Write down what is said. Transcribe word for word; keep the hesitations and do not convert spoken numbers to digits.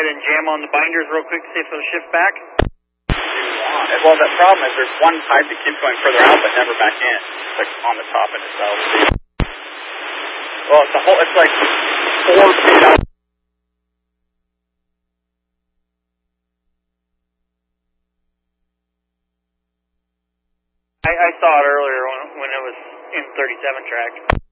and jam on the binders real quick to see if it'll shift back? Well, the problem is there's one pipe that keeps going further out but never back in. It's like on the top of itself. Well, it's a whole, it's like four feet out. I, I saw it earlier when, when it was in thirty-seven track.